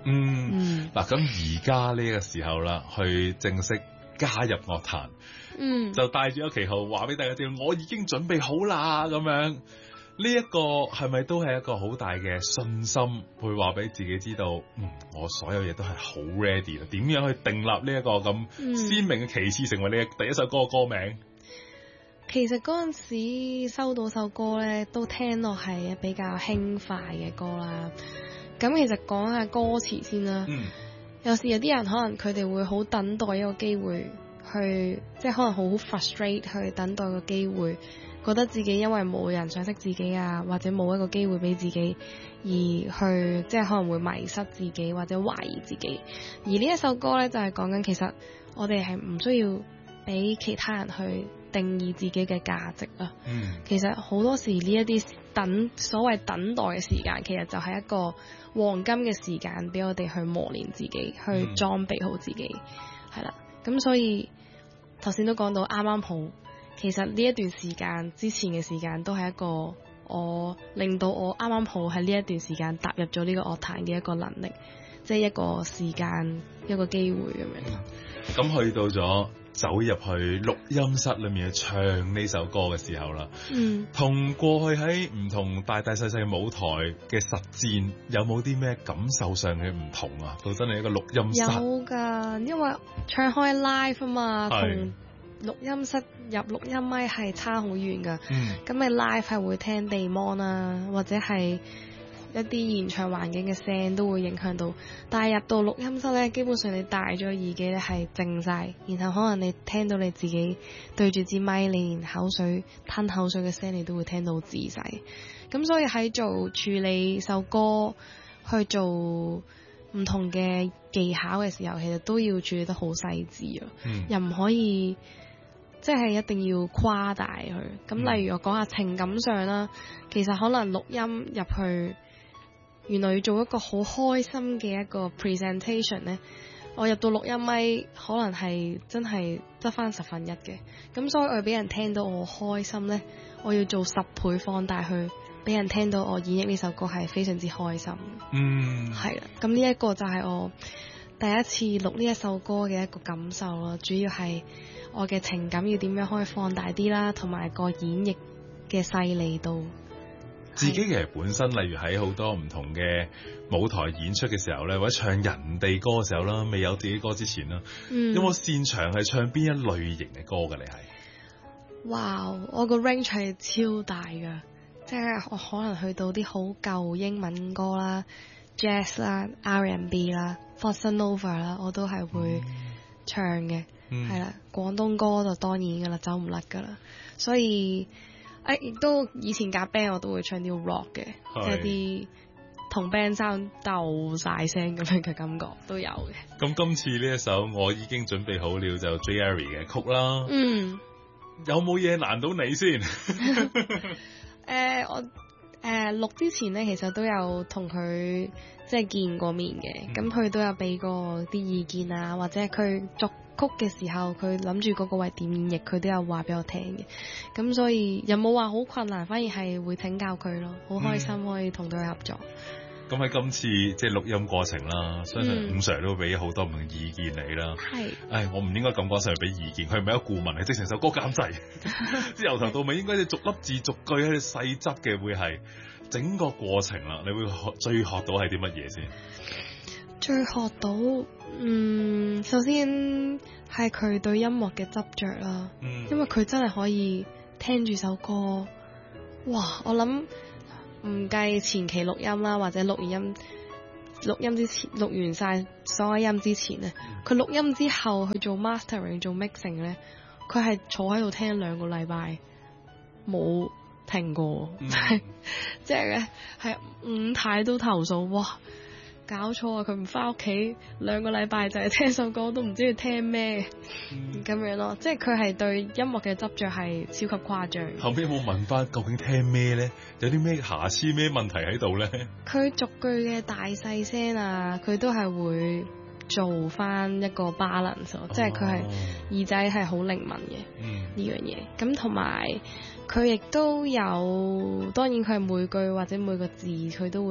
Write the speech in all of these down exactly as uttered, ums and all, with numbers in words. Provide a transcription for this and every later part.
嗯，嗱咁而家呢個時候啦，去正式加入樂壇， 嗯， 就帶住一旗號話俾大家知，我已經準備好啦咁樣。呢一個係咪都係一個好大嘅信心，會話俾自己知道，嗯，我所有嘢都係好 ready 啦。點樣去訂立呢一個咁鮮明嘅旗幟，成為你嘅第一首歌嘅歌名？ 其實嗰陣時收到首歌咧，都聽落係比較輕快嘅歌啦。咁其實講下歌詞先啦。嗯，有時有啲人可能佢哋會好等待一個機會去，即係可能好 frustrate 去等待個機會，覺得自己因為冇人賞識自己啊，或者冇一個機會俾自己，而去即係可能會迷失自己或者懷疑自己。而呢一首歌咧就係講緊，其實我哋係唔需要俾其他人去定義自己嘅價值啊。嗯，其實好多時呢一啲等所謂等待嘅時間，其實就係一個黃金嘅時間，俾我哋去磨練自己，去裝備好自己，係啦、嗯。咁所以頭先都講到啱啱好，其實呢一段時間之前嘅時間都係一個我令到我啱啱好喺呢一段時間踏入咗呢個樂壇嘅一個能力，即係一個時間一個機會咁樣。咁、 嗯、去到咗走入去錄音室裏面去唱呢首歌嘅時候啦，嗯，同過去喺唔同大大細細舞台嘅實戰，有冇啲咩感受上嘅唔同啊？到真係一個錄音室有㗎，因為唱開 live 啊嘛，同錄音室入錄音咪係差好遠㗎。嗯，咁你 live 係會聽地 mon 啊，或者係一啲現場環境嘅聲都會影響到，但係入到錄音室咧，基本上你戴咗耳機咧係靜晒，然後可能你聽到你自己對住支咪，你連口水吞口水嘅聲你都會聽到仔細。咁所以喺做處理首歌去做唔同嘅技巧嘅時候，其實都要處理得好細緻啊，嗯、又唔可以即係一定要誇大佢。咁例如我講下情感上啦，其實可能錄音入去，原來要做一個好開心嘅一個 presentation 呢，我入到錄音咪可能係真係得返十分一嘅，咁所以我俾人聽到我開心呢，我要做十倍放大去俾人聽到我演繹呢首歌係非常之開心。嗯，係啦，咁呢一個就係我第一次錄呢一首歌嘅一個感受咯，主要係我嘅情感要點樣可以放大啲啦，同埋個演繹嘅細膩度。 自己其實本身，例如喺好多唔同嘅舞台演出嘅時候咧，或者唱人哋歌嘅時候啦，未有自己歌之前啦，嗯、有冇擅長係唱邊一類型嘅歌㗎？你係？ 哇！我個 range 係超大㗎，即係我可能去到啲好舊英文歌啦、jazz 啦、R and B 啦、Bossa Nova 啦，我都係會唱嘅。係啦、嗯，廣東歌就當然㗎啦，走唔甩㗎啦，所以。誒，亦都以前夾 band 我都會唱啲 rock 嘅，即係啲同 band 生鬥晒聲咁樣嘅感覺都有嘅。 咁今次呢一首我已經準備好了就 J Arie 嘅曲啦，嗯，有冇嘢難到你先？ 誒、呃，我誒錄、呃、之前咧，其實都有同佢即係見過面嘅，咁佢、嗯、都有俾過啲意見啊，或者佢作曲嘅時候，佢諗住嗰個位點演繹，佢都有話俾我聽嘅。咁所以又冇話好困難，反而係會請教佢咯，好開心可以同佢合作。 咁喺、嗯、今次即係錄音過程啦，相信伍 Sir 都俾好多唔同意見你啦。係、嗯，唉，我唔應該咁講上嚟俾意見，佢唔係一個顧問，係即成首歌監製，即係由頭到尾應該要逐粒字逐句喺度細執嘅，會係整個過程啦。你會學最學到係啲乜嘢先？ 最學到，嗯，首先係佢對音樂嘅執着啦，嗯、因為佢真係可以聽住首歌，哇！我諗唔計前期錄音啦，或者錄完音，錄音之前錄完晒所有音之前咧，佢錄、嗯、音之後去做 mastering 做 mixing 咧，佢係坐喺度聽兩個禮拜，冇停過，即係咧係伍太都投訴，哇！搞錯啊！佢唔翻屋企兩個禮拜就係聽首歌，都唔知佢聽咩咁、嗯、樣咯。即係佢係對音樂嘅執着係超級誇張。 後尾有冇問翻究竟聽咩咧？有啲咩瑕疵咩問題喺度咧？佢逐句嘅大細聲啊，佢都係會做翻一個 balance，、哦、即係佢係耳仔係好靈敏嘅呢樣嘢。咁同埋佢亦都有，當然佢係每句或者每個字佢都會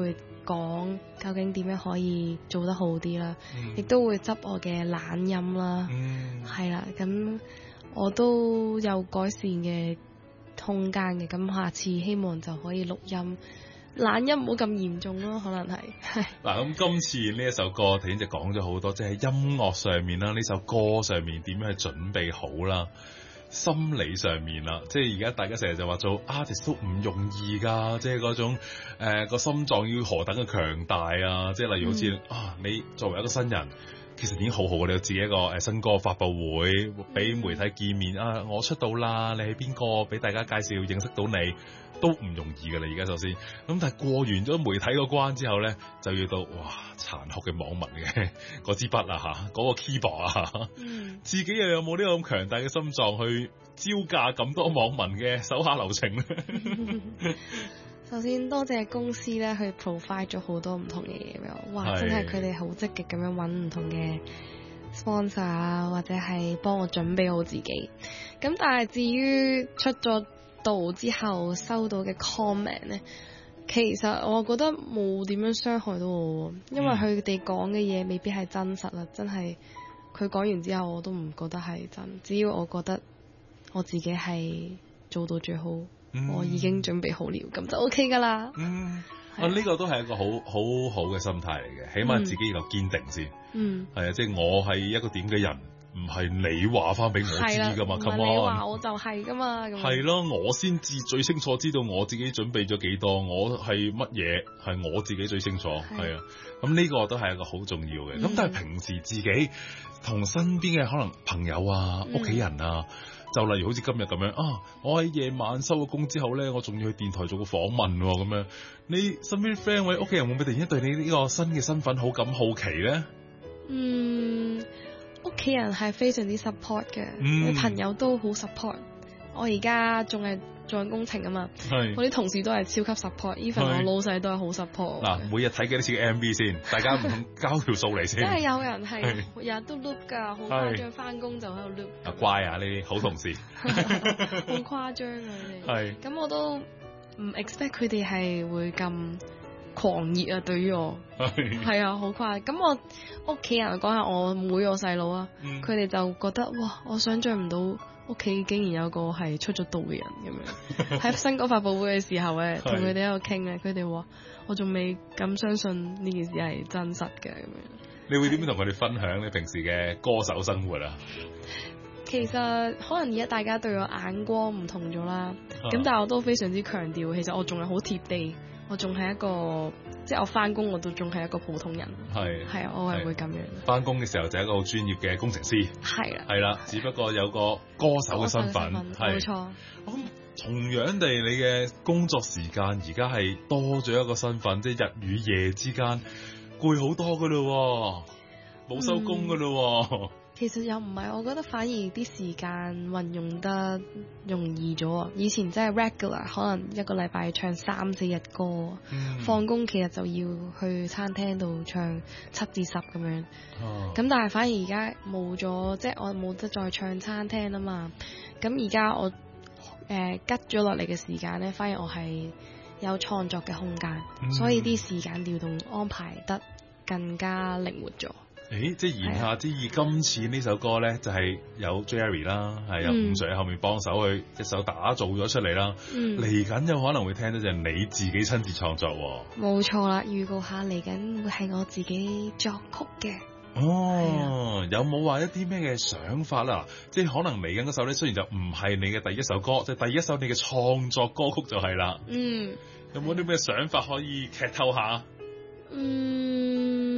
講究竟點樣可以做得好啲啦，亦、嗯、都會執我嘅懶音啦，係啦、嗯，咁我都有改善嘅空間嘅，咁下次希望就可以錄音。懶音唔好咁嚴重咯，可能係。 嗱，咁今次呢一首歌，頭先就講咗好多，即係音樂上面啦，呢首歌上面點樣去準備好啦，心理上面啦，即係而家大家成日就話做 artist 都唔容易㗎，即係嗰種誒個、呃、心臟要何等嘅強大啊！即係例如好似、嗯、啊，你作為一個新人，其實已經好好嘅，你有自己一個誒新歌發佈會，俾媒體見面啊，我出道啦，你係邊個？俾大家介紹認識到你。都唔容易㗎啦，而家首先，咁但係過完咗媒體個關之後咧，就要到哇殘酷嘅網民嘅嗰支筆啊嚇，嗰、嗰個 keyboard 啊，嗯、自己又有冇呢個咁強大嘅心臟去招架咁多網民嘅手下留情咧？ 首先多謝公司咧去 provide 咗好多唔同嘅嘢俾我，哇！是真係佢哋好積極咁樣揾唔同嘅 sponsor 啊，或者係幫我準備好自己。咁但係至於出咗度之後收到嘅 comment 咧，其實我覺得冇點樣傷害到我，因為佢哋講嘅嘢未必係真實啦，真係佢講完之後我都唔覺得係真，只要我覺得我自己係做到最好，嗯、我已經準備好了，咁就 OK 噶啦。嗯， 啊呢、這個都係一個好好好嘅心態嚟嘅，起碼自己要夠堅定先。嗯，係啊，即係我係一個點嘅人。唔係你話翻俾我知噶嘛，唔係你話我就係噶嘛，咁係咯，我先至最清楚知道我自己準備咗幾多，我係乜嘢係我自己最清楚，係啊，咁呢個都係一個好重要嘅。咁、嗯、但係平時自己同身邊嘅可能朋友啊、屋企、嗯、人啊，就例如好似今日咁樣啊，我喺夜晚收咗工之後咧，我仲要去電台做個訪問咁樣，你身邊 friend 或者屋企人會唔會突然間對你呢個新嘅身份好感好奇咧？嗯。屋企人係非常之 support 嘅，嗯、朋友都好 support。我而家仲係做緊工程啊嘛，是我啲同事都係超級 support，even 是我老細都係好 support。嗱，每日睇幾多次嘅 M V 先，大家唔交條數嚟先。真係有人係日日都 loop 㗎，好誇張，翻工就喺度 loop。啊乖啊，呢啲好同事，好誇張啊你哋。係。咁我都唔 expect 佢哋係會咁狂熱啊！對於我係啊，好誇。咁我屋企人講下我妹我細佬啊，佢哋、嗯、就覺得哇，我想象唔到屋企竟然有個係出咗道嘅人咁樣。喺新歌發佈會嘅時候咧，同佢哋喺度傾咧，佢哋話我仲未咁相信呢件事係真實嘅咁樣。你會點樣同佢哋分享你平時嘅歌手生活啊？其實可能而家大家對我眼光唔同咗啦，咁、啊、但係我都非常之強調，其實我仲係好貼地。我仲係一個，即係我翻工我都仲係一個普通人。係係啊，我係會咁樣。翻工嘅時候就係一個好專業嘅工程師。係啦，係啦，只不過有個歌手嘅身份。冇錯。咁同樣地，你嘅工作時間而家係多咗一個身份，即係日與夜之間攰好多噶咯，冇收工噶咯。嗯其實又唔係，我覺得反而啲時間運用得容易咗。以前真係 regular，可能一個禮拜唱三四日歌，嗯、放工其實就要去餐廳度唱七至十咁樣。咁、哦、但係反而而家冇咗，即係我冇得再唱餐廳啊嘛。咁而家我誒吉咗落嚟嘅時間咧，反而我係有創作嘅空間，嗯、所以啲時間調動安排得更加靈活咗。誒，即係言下之意，今次呢首歌咧就係有 Jerry 啦，係有伍 Sir 喺後面幫手去一手打造咗出嚟啦。嚟緊有可能會聽到就係你自己親自創作。冇錯啦，預告下嚟緊會係我自己作曲嘅。哦，有冇話一啲咩嘅想法啦？即係可能嚟緊嗰首咧，雖然就唔係你嘅第一首歌，即係第一首你嘅創作歌曲就係啦。嗯，有冇啲咩想法可以劇透下？嗯。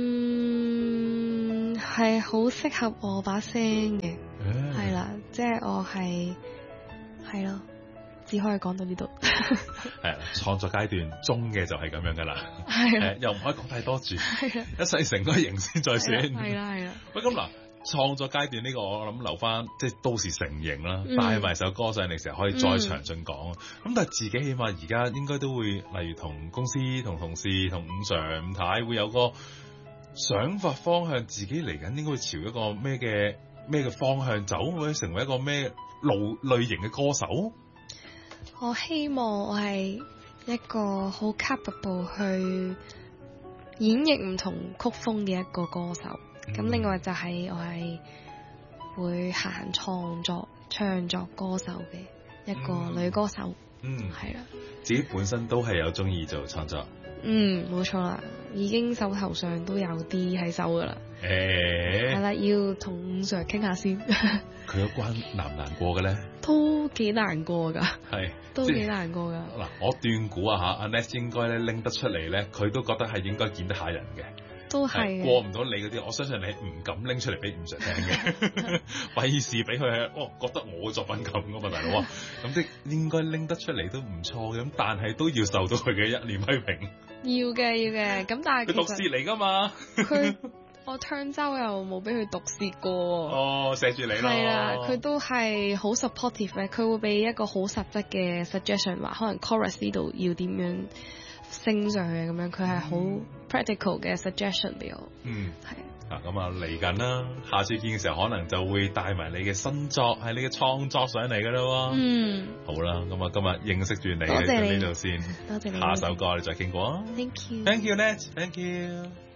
係好適合我把聲嘅，係啦、欸，即係我係係咯，只可以講到呢度。係啊，創作階段中嘅就係咁樣噶啦，係的、呃、又唔可以講太多住，的一世成個型先再算。係啦係啦。喂，咁嗱，創作階段呢個我諗留翻，即係到時成型啦，嗯、帶埋首歌上嚟時候可以再詳盡講。咁、嗯、但係自己起碼而家應該都會，例如同公司、同同事、同伍 Sir、伍太會有個想法方向，自己嚟緊應該會朝一個咩嘅咩嘅方向走，或者成為一個咩路類型嘅歌手？我希望我係一個好 capable 去演繹唔同曲風嘅一個歌手。咁、嗯、另外就係我係會行創作唱作歌手嘅一個女歌手。嗯，係啦。 自己本身都係有中意做創作。 嗯，冇錯啦，已經手頭上都有啲喺手噶啦。誒、欸，係啦，要同伍 Sir 傾下先。 佢有關難唔難過嘅咧？ 都幾難過噶。係，都幾難過噶。 嗱，我斷估啊吓，阿 Nest 應該咧拎得出嚟咧，佢都覺得係應該見得下人嘅。 都係過唔到你嗰啲，我相信你唔敢拎出嚟俾伍 Sir 聽嘅，費事俾佢哦覺得我作品咁噶嘛，大佬啊，咁即係應該拎得出嚟都唔錯嘅，咁但係都要受到佢嘅一念批評。 要嘅要嘅，咁但係佢毒舌嚟噶嘛？ 佢我漳州又冇俾佢毒舌過。 哦，錫住你咯。 係啦，佢都係好 supportive 嘅，佢會俾一個好實質嘅 suggestion，話可能 chorus 呢度要點樣升上去咁樣，佢係好 practical 嘅 suggestion 俾我。嗯，係啊，咁啊嚟緊啦，下次見嘅時候可能就會帶埋你嘅新作，係你嘅創作上嚟噶啦。嗯，好啦，咁啊今日認識住你喺呢度先， 多謝你， 下首歌你再傾過啊。 Thank you，Thank you，Nat，Thank you。